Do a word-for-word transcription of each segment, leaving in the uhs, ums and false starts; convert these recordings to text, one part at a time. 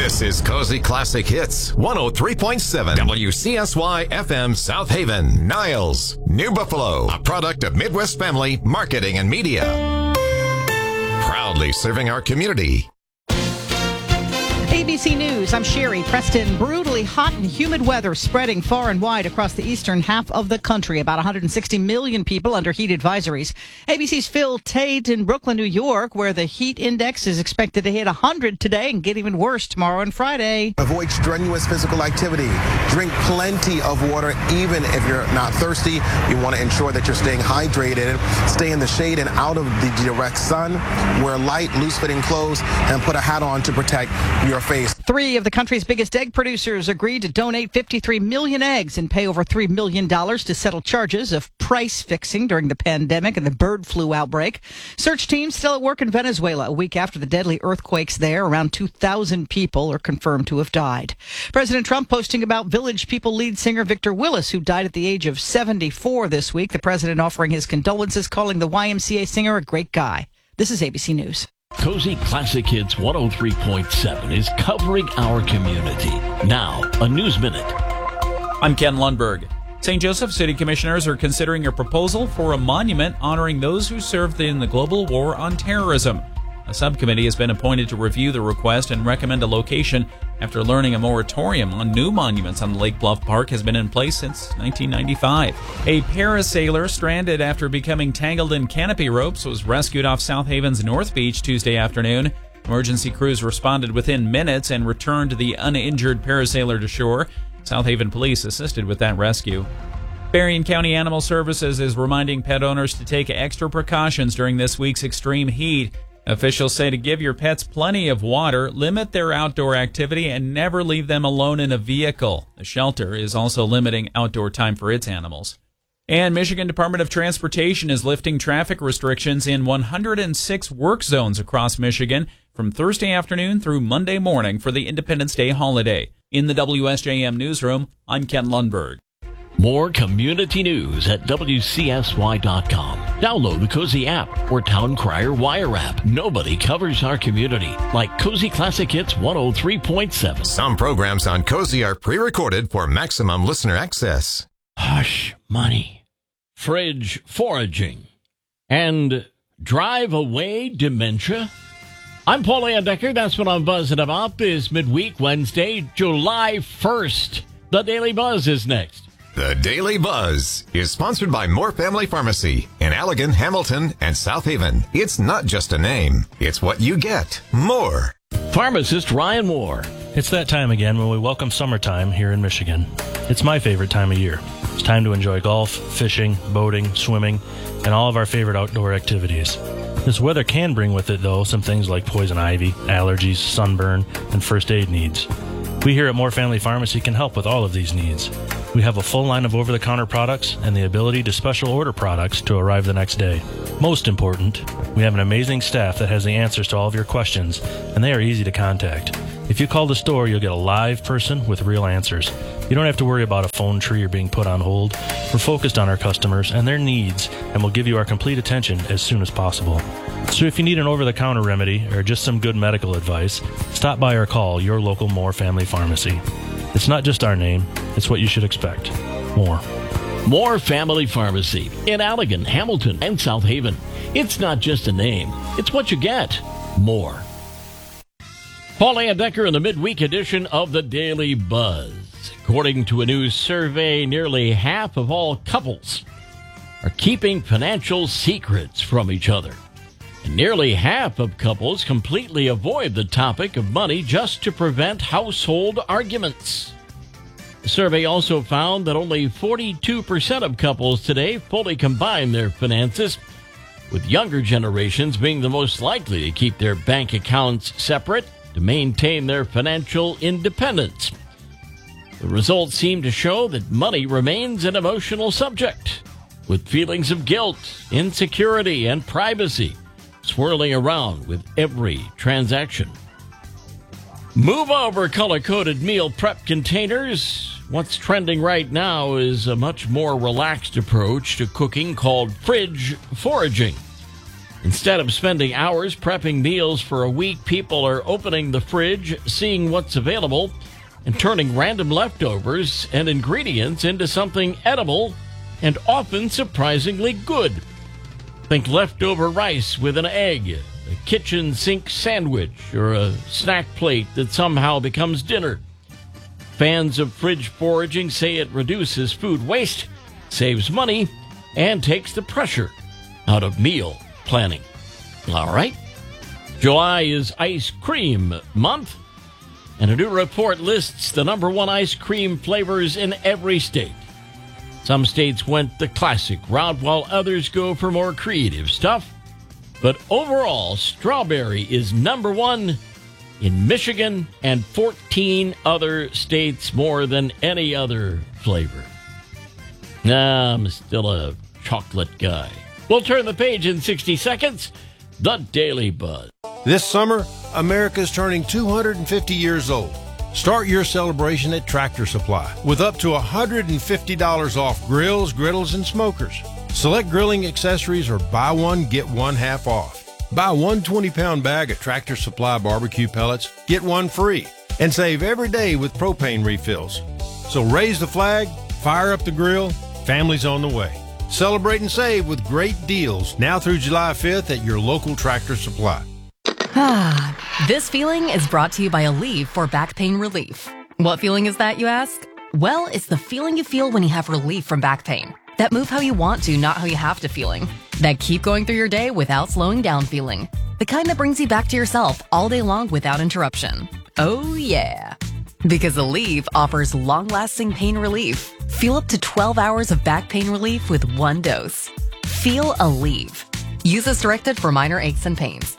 This is Cozy Classic Hits, one oh three point seven W C S Y F M South Haven, Niles, New Buffalo, a product of Midwest Family Marketing and Media. Proudly serving our community. A B C News, I'm Sherry Preston. Brutally hot and humid weather spreading far and wide across the eastern half of the country. About one hundred sixty million people under heat advisories. A B C's Phil Tate in Brooklyn, New York, where the heat index is expected to hit one hundred today and get even worse tomorrow and Friday. Avoid strenuous physical activity. Drink plenty of water, even if you're not thirsty. You want to ensure that you're staying hydrated. Stay in the shade and out of the direct sun. Wear light, loose-fitting clothes, and put a hat on to protect your face. Three of the country's biggest egg producers agreed to donate fifty-three million eggs and pay over three million dollars to settle charges of price fixing during the pandemic and the bird flu outbreak. Search teams still at work in Venezuela a week after the deadly earthquakes there. Around two thousand people are confirmed to have died. President Trump posting about Village People lead singer Victor Willis, who died at the age of seventy-four this week. The president offering his condolences, calling the Y M C A singer a great guy. This is A B C News. Cozy Classic Hits one oh three point seven is covering our community. Now, a News Minute. I'm Ken Lundberg. Saint Joseph City Commissioners are considering a proposal for a monument honoring those who served in the global war on terrorism. A subcommittee has been appointed to review the request and recommend a location after learning a moratorium on new monuments on Lake Bluff Park has been in place since nineteen ninety-five. A parasailer stranded after becoming tangled in canopy ropes was rescued off South Haven's North Beach Tuesday afternoon. Emergency crews responded within minutes and returned the uninjured parasailer to shore. South Haven police assisted with that rescue. Berrien County Animal Services is reminding pet owners to take extra precautions during this week's extreme heat. Officials say to give your pets plenty of water, limit their outdoor activity, and never leave them alone in a vehicle. The shelter is also limiting outdoor time for its animals. And Michigan Department of Transportation is lifting traffic restrictions in one hundred six work zones across Michigan from Thursday afternoon through Monday morning for the Independence Day holiday. In the W S J M newsroom, I'm Ken Lundberg. More community news at W C S Y dot com. Download the Cozy app or Town Crier Wire app. Nobody covers our community like Cozy Classic Hits one oh three point seven. Some programs on Cozy are pre-recorded for maximum listener access. Hush money, fridge foraging, and drive away dementia. I'm Paul Andecker. That's what I'm buzzing about this midweek Wednesday, July first. The Daily Buzz is next. The Daily Buzz is sponsored by Moore Family Pharmacy in Allegan, Hamilton, and South Haven. It's not just a name. It's what you get. More. Pharmacist Ryan Moore. It's that time again when we welcome summertime here in Michigan. It's my favorite time of year. It's time to enjoy golf, fishing, boating, swimming, and all of our favorite outdoor activities. This weather can bring with it, though, some things like poison ivy, allergies, sunburn, and first aid needs. We here at Moore Family Pharmacy can help with all of these needs. We have a full line of over-the-counter products and the ability to special order products to arrive the next day. Most important, we have an amazing staff that has the answers to all of your questions, and they are easy to contact. If you call the store, you'll get a live person with real answers. You don't have to worry about a phone tree or being put on hold. We're focused on our customers and their needs, and we'll give you our complete attention as soon as possible. So if you need an over-the-counter remedy or just some good medical advice, stop by or call your local Moore Family Pharmacy. It's not just our name, it's what you should expect. More. Moore Family Pharmacy in Allegan, Hamilton, and South Haven. It's not just a name, it's what you get. More. Paul Andecker in the midweek edition of the Daily Buzz. According to a new survey, nearly half of all couples are keeping financial secrets from each other. And nearly half of couples completely avoid the topic of money just to prevent household arguments. The survey also found that only forty-two percent of couples today fully combine their finances, with younger generations being the most likely to keep their bank accounts separate to maintain their financial independence. The results seem to show that money remains an emotional subject, with feelings of guilt, insecurity, and privacy swirling around with every transaction. Move over color-coded meal prep containers. What's trending right now is a much more relaxed approach to cooking called fridge foraging. Instead of spending hours prepping meals for a week, people are opening the fridge, seeing what's available, and turning random leftovers and ingredients into something edible and often surprisingly good. Think leftover rice with an egg, a kitchen sink sandwich, or a snack plate that somehow becomes dinner. Fans of fridge foraging say it reduces food waste, saves money, and takes the pressure out of meal planning. All right. July is ice cream month, and a new report lists the number one ice cream flavors in every state. Some states went the classic route, while others go for more creative stuff. But overall, strawberry is number one in Michigan and fourteen other states, more than any other flavor. Nah, I'm still a chocolate guy. We'll turn the page in sixty seconds. The Daily Buzz. This summer, America's turning two hundred fifty years old. Start your celebration at Tractor Supply with up to one hundred fifty dollars off grills, griddles, and smokers. Select grilling accessories or buy one, get one half off. Buy one twenty-pound bag of Tractor Supply barbecue pellets, get one free. And save every day with propane refills. So raise the flag, fire up the grill, family's on the way. Celebrate and save with great deals now through July fifth at your local Tractor Supply. Ah, this feeling is brought to you by Aleve for back pain relief. What feeling is that, you ask? Well, it's the feeling you feel when you have relief from back pain. That move how you want to, not how you have to feeling. That keep going through your day without slowing down feeling. The kind that brings you back to yourself all day long without interruption. Oh yeah. Because Aleve offers long-lasting pain relief. Feel up to twelve hours of back pain relief with one dose. Feel Aleve. Use as directed for minor aches and pains.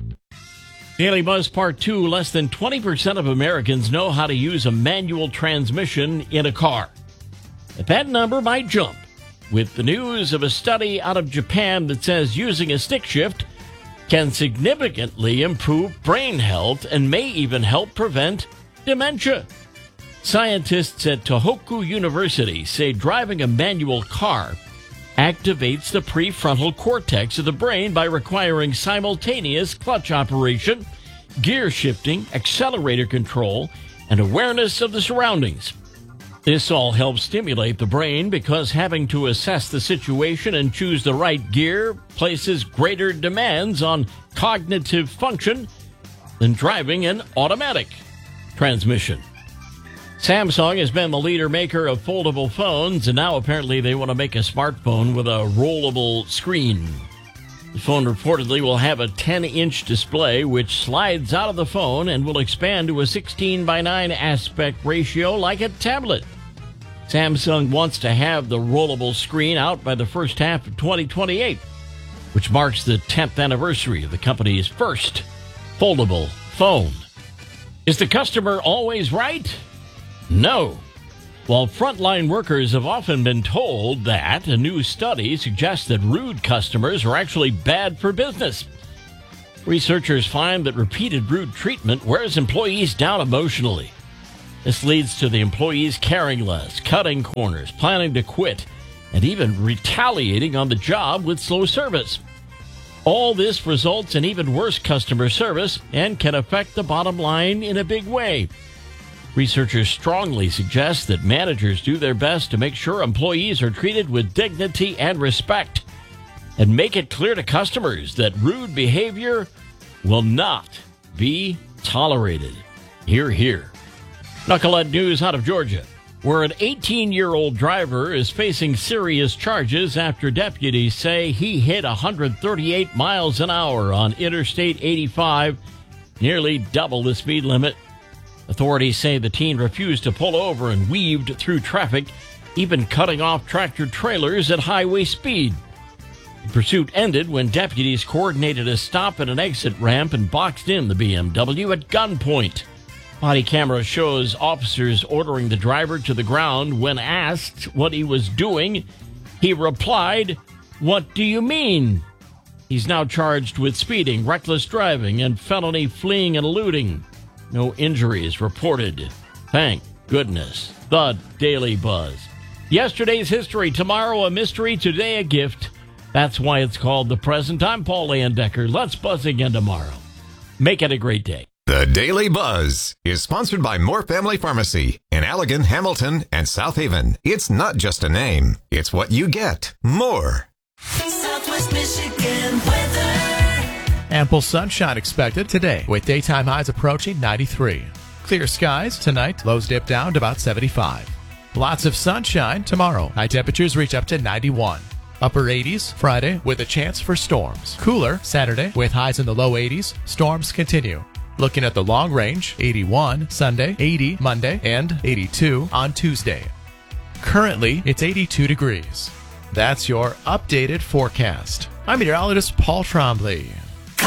Daily Buzz Part two, less than twenty percent of Americans know how to use a manual transmission in a car. But that number might jump with the news of a study out of Japan that says using a stick shift can significantly improve brain health and may even help prevent dementia. Scientists at Tohoku University say driving a manual car activates the prefrontal cortex of the brain by requiring simultaneous clutch operation, gear shifting, accelerator control, and awareness of the surroundings. This all helps stimulate the brain because having to assess the situation and choose the right gear places greater demands on cognitive function than driving an automatic transmission. Samsung has been the leader maker of foldable phones, and now apparently they want to make a smartphone with a rollable screen. The phone reportedly will have a ten-inch display which slides out of the phone and will expand to a sixteen by nine aspect ratio like a tablet. Samsung wants to have the rollable screen out by the first half of twenty twenty-eight, which marks the tenth anniversary of the company's first foldable phone. Is the customer always right? No. While frontline workers have often been told that, a new study suggests that rude customers are actually bad for business. Researchers find that repeated rude treatment wears employees down emotionally. This leads to the employees caring less, cutting corners, planning to quit, and even retaliating on the job with slow service. All this results in even worse customer service and can affect the bottom line in a big way. Researchers strongly suggest that managers do their best to make sure employees are treated with dignity and respect, and make it clear to customers that rude behavior will not be tolerated. Hear, hear. Knucklehead news out of Georgia, where an eighteen-year-old driver is facing serious charges after deputies say he hit one hundred thirty-eight miles an hour on Interstate eighty-five, nearly double the speed limit. Authorities say the teen refused to pull over and weaved through traffic, even cutting off tractor trailers at highway speed. The pursuit ended when deputies coordinated a stop at an exit ramp and boxed in the B M W at gunpoint. Body camera shows officers ordering the driver to the ground. When asked what he was doing, he replied, "What do you mean?" He's now charged with speeding, reckless driving, and felony fleeing and eluding. No injuries reported. Thank goodness. The Daily Buzz. Yesterday's history, tomorrow a mystery, today a gift. That's why it's called the present. I'm Paul Landecker. Let's buzz again tomorrow. Make it a great day. The Daily Buzz is sponsored by Moore Family Pharmacy in Allegan, Hamilton, and South Haven. It's not just a name, it's what you get. More. Southwest Michigan weather. Ample sunshine expected today with daytime highs approaching ninety-three. Clear skies tonight, lows dip down to about seventy-five. Lots of sunshine tomorrow. High temperatures reach up to ninety-one. Upper eighties Friday with a chance for storms. Cooler Saturday with highs in the low eighties. Storms continue. Looking at the long range, eighty-one Sunday, eighty Monday, and eighty-two on Tuesday. Currently, it's eighty-two degrees. That's your updated forecast. I'm meteorologist Paul Trombley.